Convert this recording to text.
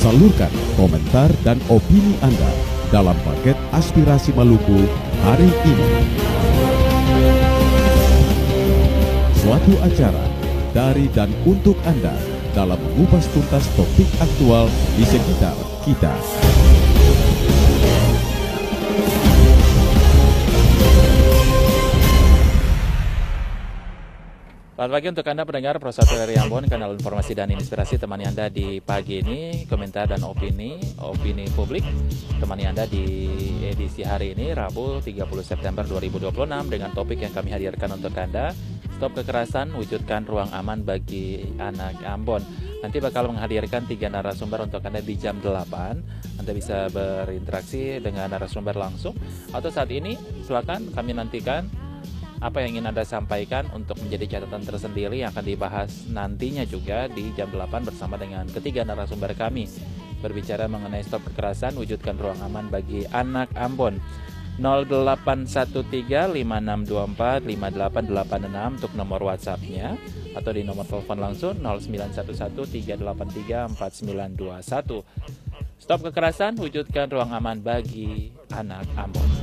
Salurkan komentar dan opini Anda dalam paket Aspirasi Maluku hari ini. Suatu acara dari dan untuk Anda dalam mengupas tuntas topik aktual di sekitar kita. Selamat pagi untuk Anda pendengar Pro 1 dari Ambon, kanal informasi dan inspirasi temani Anda di pagi ini, komentar dan opini publik temani Anda di edisi hari ini, Rabu 30 September 2026 dengan topik yang kami hadirkan untuk Anda, Stop Kekerasan, Wujudkan Ruang Aman bagi Anak Ambon. Nanti bakal menghadirkan 3 narasumber untuk Anda di jam 8. Anda bisa berinteraksi dengan narasumber langsung, atau saat ini silakan kami nantikan apa yang ingin Anda sampaikan untuk menjadi catatan tersendiri yang akan dibahas nantinya juga di jam 8 bersama dengan ketiga narasumber kami. Berbicara mengenai stop kekerasan, wujudkan ruang aman bagi anak Ambon. 081356245886 untuk nomor WhatsApp-nya, atau di nomor telepon langsung 0911383491. Stop kekerasan, wujudkan ruang aman bagi anak Ambon.